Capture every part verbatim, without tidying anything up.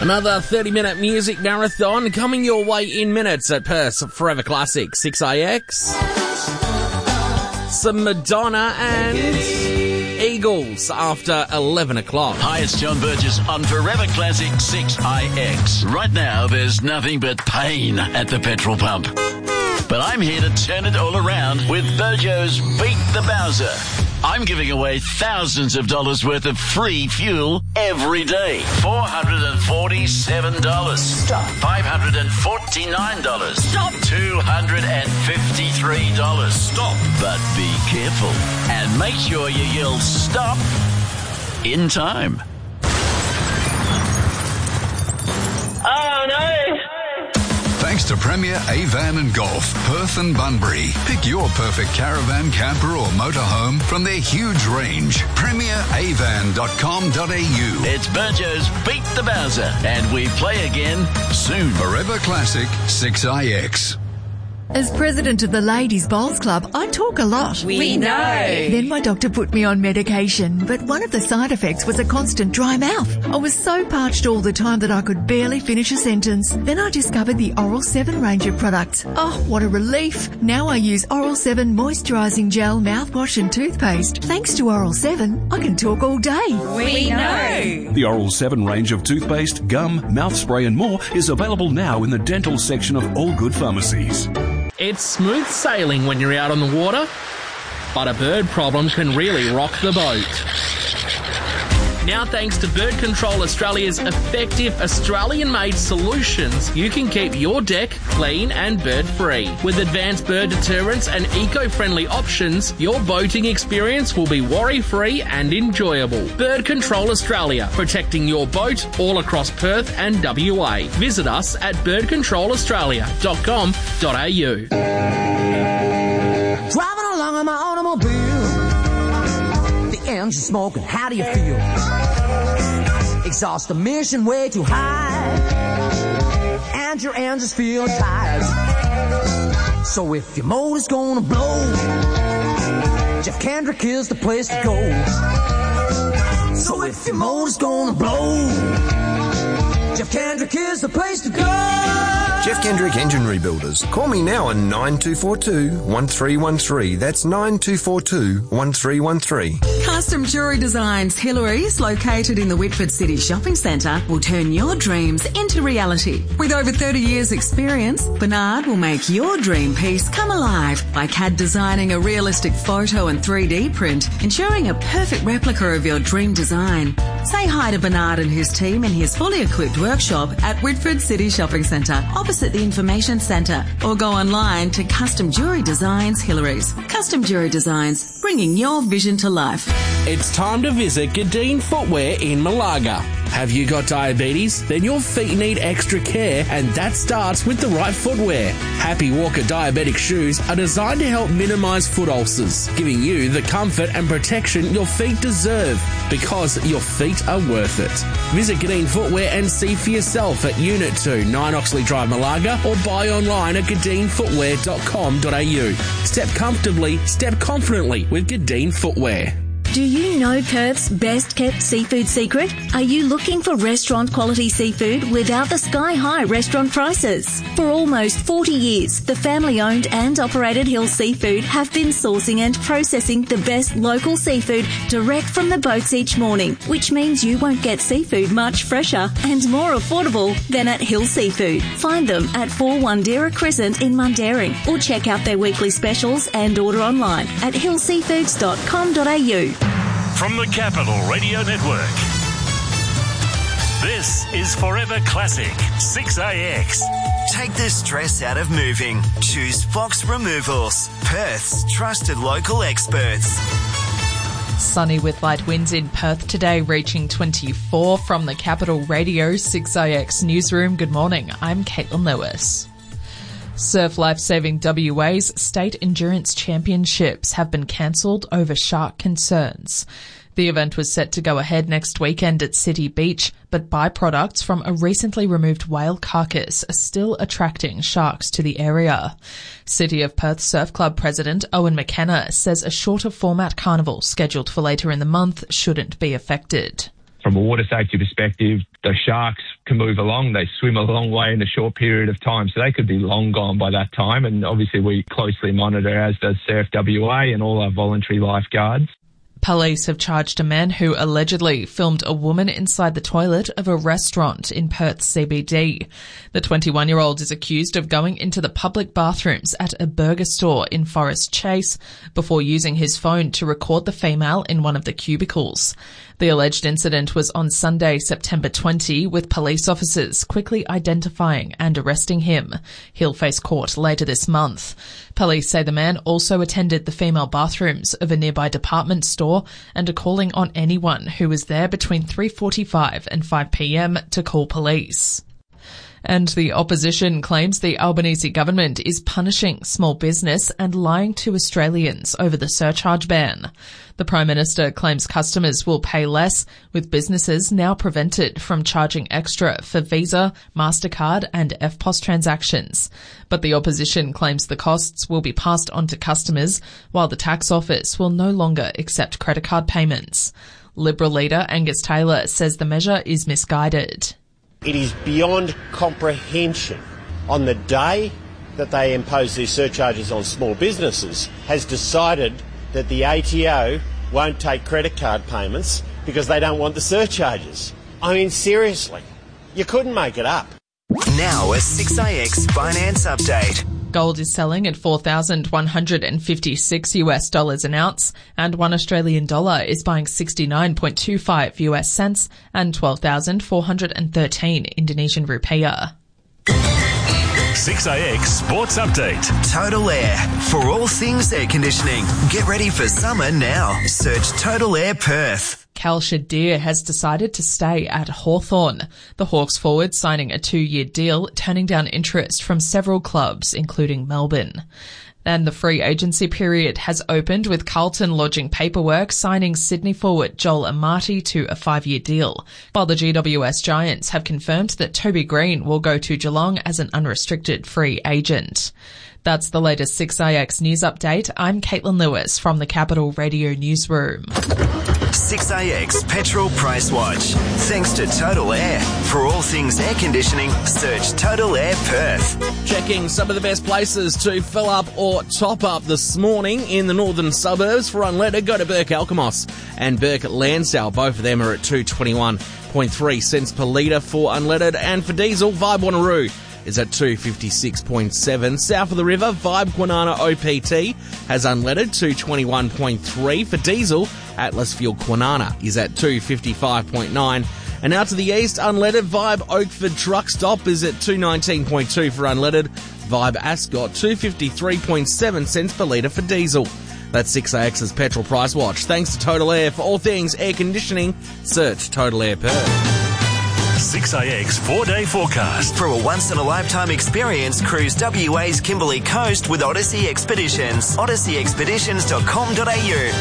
Another thirty-minute music marathon coming your way in minutes at Perth's Forever Classic six A X. Some Madonna and Eagles after eleven o'clock. Hi, it's John Burgess on Forever Classic six I X. Right now, there's nothing but pain at the petrol pump. But I'm here to turn it all around with Burjo's Beat the Bowser. I'm giving away thousands of dollars worth of free fuel every day. four hundred forty-seven dollars. Stop. five hundred forty-nine dollars. Stop. two hundred fifty-three dollars. Stop. But be careful and make sure you yell stop in time. Oh, no. Thanks to Premier Avan and Golf, Perth and Bunbury. Pick your perfect caravan, camper or motorhome from their huge range. premier avan dot com dot a u. It's Burjo's Beat the Bowser, and we play again soon. Forever Classic six I X. As president of the Ladies Bowls Club, I talk a lot. We, we know. Then my doctor put me on medication, but one of the side effects was a constant dry mouth. I was so parched all the time that I could barely finish a sentence. Then I discovered the Oral seven range of products. Oh, what a relief. Now I use Oral seven moisturising gel, mouthwash and toothpaste. Thanks to Oral seven, I can talk all day. We know. The Oral seven range of toothpaste, gum, mouth spray and more is available now in the dental section of all good pharmacies. It's smooth sailing when you're out on the water, but a bird problem can really rock the boat. Now, thanks to Bird Control Australia's effective Australian-made solutions, you can keep your deck clean and bird-free. With advanced bird deterrents and eco-friendly options, your boating experience will be worry-free and enjoyable. Bird Control Australia, protecting your boat all across Perth and W A. Visit us at bird control australia dot com dot a u. Driving along in my automobile, the engine smoking, how do you feel? Exhaust emission way too high, and your engines feel tired. So if your motor's gonna blow, Jeff Kendrick is the place to go. So if your motor's gonna blow, Jeff Kendrick is the place to go. Jeff Kendrick Engine Rebuilders. Call me now on nine two four two, one three one three. That's nine two four two, one three one three. Custom Jewellery Designs Hillary's, located in the Whitford City Shopping Centre, will turn your dreams into reality. With over thirty years experience, Bernard will make your dream piece come alive by C A D designing a realistic photo and three D print, ensuring a perfect replica of your dream design. Say hi to Bernard and his team in his fully equipped workshop at Whitford City Shopping Centre, opposite the Information Centre, or go online to Custom Jewellery Designs Hillary's. Custom Jewellery Designs, bringing your vision to life. It's time to visit Gadeen Footwear in Malaga. Have you got diabetes? Then your feet need extra care, and that starts with the right footwear. Happy Walker diabetic shoes are designed to help minimise foot ulcers, giving you the comfort and protection your feet deserve, because your feet are worth it. Visit Gadeen Footwear and see for yourself at Unit two, nine Oxley Drive, Malaga, or buy online at gadeen footwear dot com dot a u. Step comfortably, step confidently with Gadeen Footwear. Do you know Perth's best-kept seafood secret? Are you looking for restaurant-quality seafood without the sky-high restaurant prices? For almost forty years, the family-owned and operated Hill Seafood have been sourcing and processing the best local seafood direct from the boats each morning, which means you won't get seafood much fresher and more affordable than at Hill Seafood. Find them at four Wandera Crescent in Mundaring, or check out their weekly specials and order online at hill seafoods dot com dot a u. From the Capital Radio Network, this is Forever Classic six A X. Take the stress out of moving. Choose Fox Removals, Perth's trusted local experts. Sunny with light winds in Perth today, reaching twenty-four. From the Capital Radio six A X newsroom, good morning. I'm Caitlin Lewis. Surf Lifesaving W A's State Endurance Championships have been cancelled over shark concerns. The event was set to go ahead next weekend at City Beach, but byproducts from a recently removed whale carcass are still attracting sharks to the area. City of Perth Surf Club President Owen McKenna says a shorter format carnival scheduled for later in the month shouldn't be affected. From a water safety perspective, the sharks can move along. They swim a long way in a short period of time, so they could be long gone by that time. And obviously we closely monitor, as does C F W A and all our voluntary lifeguards. Police have charged a man who allegedly filmed a woman inside the toilet of a restaurant in Perth C B D. The twenty-one-year-old is accused of going into the public bathrooms at a burger store in Forest Chase before using his phone to record the female in one of the cubicles. The alleged incident was on Sunday, September twentieth, with police officers quickly identifying and arresting him. He'll face court later this month. Police say the man also attended the female bathrooms of a nearby department store and are calling on anyone who was there between three forty-five and five p.m. to call police. And the opposition claims the Albanese government is punishing small business and lying to Australians over the surcharge ban. The Prime Minister claims customers will pay less, with businesses now prevented from charging extra for Visa, MasterCard and F P O S transactions. But the opposition claims the costs will be passed on to customers, while the tax office will no longer accept credit card payments. Liberal leader Angus Taylor says the measure is misguided. It is beyond comprehension. On the day that they impose these surcharges on small businesses, has decided that the A T O won't take credit card payments because they don't want the surcharges. I mean, seriously, you couldn't make it up. Now a six A X finance update. Gold is selling at four thousand one hundred fifty-six US dollars an ounce, and one Australian dollar is buying sixty-nine point two five US cents and twelve thousand four hundred thirteen Indonesian rupiah. six A X Sports Update. Total Air. For all things air conditioning. Get ready for summer now. Search Total Air Perth. Cal Shadir has decided to stay at Hawthorn. The Hawks forward signing a two-year deal, turning down interest from several clubs, including Melbourne. And the free agency period has opened, with Carlton lodging paperwork signing Sydney forward Joel Amati to a five-year deal, while the G W S Giants have confirmed that Toby Green will go to Geelong as an unrestricted free agent. That's the latest six A X news update. I'm Caitlin Lewis from the Capital Radio Newsroom. six A X Petrol Price Watch. Thanks to Total Air. For all things air conditioning, search Total Air Perth. Checking some of the best places to fill up or top up this morning in the northern suburbs. For unleaded, go to Burke Alkimos and Burke Lansdale. Both of them are at two twenty-one point three cents per litre for unleaded. And for diesel, Vibe Wanneroo is at two fifty-six point seven. South of the river, Vibe Kwinana O P T has unleaded two twenty-one point three. For diesel, Atlas Fuel Kwinana is at two fifty-five point nine. And out to the east, unleaded, Vibe Oakford Truck Stop is at two nineteen point two for unleaded. Vibe Ascot, two fifty-three point seven cents per litre for diesel. That's six A X's Petrol Price Watch. Thanks to Total Air. For all things air conditioning, search Total Air Perth. six A X four-day forecast. For a once-in-a-lifetime experience, cruise W A's Kimberley Coast with Odyssey Expeditions. odyssey expeditions dot com dot a u.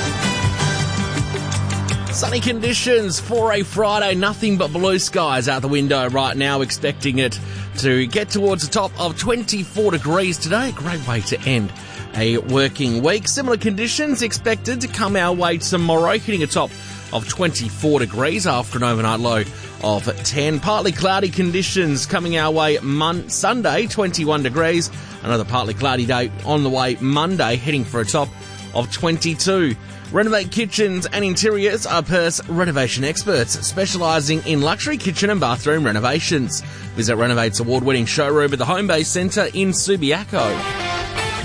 Sunny conditions for a Friday. Nothing but blue skies out the window right now. Expecting it to get towards the top of twenty-four degrees today. A great way to end a working week. Similar conditions expected to come our way tomorrow, hitting a top of twenty-four degrees after an overnight low of ten. Partly cloudy conditions coming our way mon- Sunday, twenty-one degrees. Another partly cloudy day on the way Monday, heading for a top of twenty-two. Renovate Kitchens and Interiors are Perth's renovation experts, specialising in luxury kitchen and bathroom renovations. Visit Renovate's award-winning showroom at the Homebase Centre in Subiaco.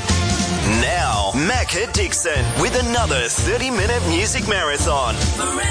Now, Macca Dixon with another thirty-minute music marathon.